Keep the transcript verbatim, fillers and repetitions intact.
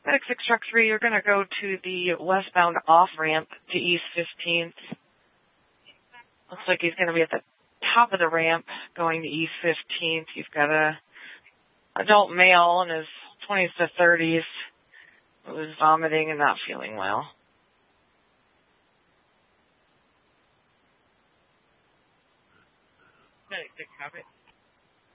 Medic six Truck three, you're going to go to the westbound off-ramp to East fifteenth. Looks like he's going to be at the top of the ramp going to East fifteenth. You've got a adult male in his twenties to thirties who was vomiting and not feeling well. Medic six, copy.